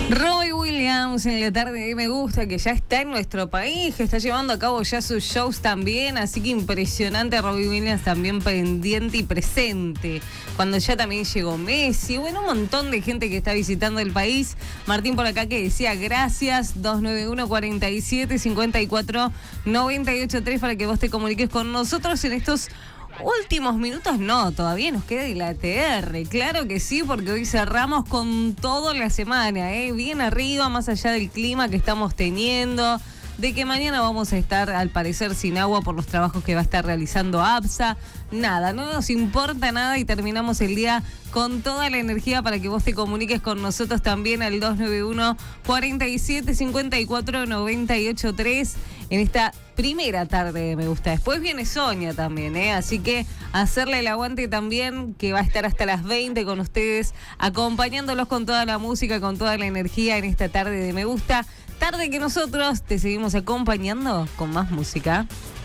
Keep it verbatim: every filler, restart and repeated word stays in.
Robbie Williams en la tarde de Me Gusta, que ya está en nuestro país, que está llevando a cabo ya sus shows también, así que impresionante. Robbie Williams también pendiente y presente, cuando ya también llegó Messi, bueno, un montón de gente que está visitando el país. Martín por acá que decía gracias, dos nueve uno, cuatro siete, cinco cuatro, nueve ocho tres para que vos te comuniques con nosotros en estos últimos minutos. No, todavía nos queda el A T R, claro que sí, porque hoy cerramos con toda la semana, ¿eh? Bien arriba, más allá del clima que estamos teniendo, de que mañana vamos a estar al parecer sin agua por los trabajos que va a estar realizando APSA. Nada, no nos importa nada y terminamos el día con toda la energía para que vos te comuniques con nosotros también al dos nueve uno, cuatro siete, cinco cuatro, nueve ocho tres en esta primera tarde de Me Gusta. Después viene Sonia también, ¿eh? Así que hacerle el aguante también, que va a estar hasta las veinte con ustedes, acompañándolos con toda la música, con toda la energía en esta tarde de Me Gusta. Tarde que nosotros te seguimos acompañando con más música.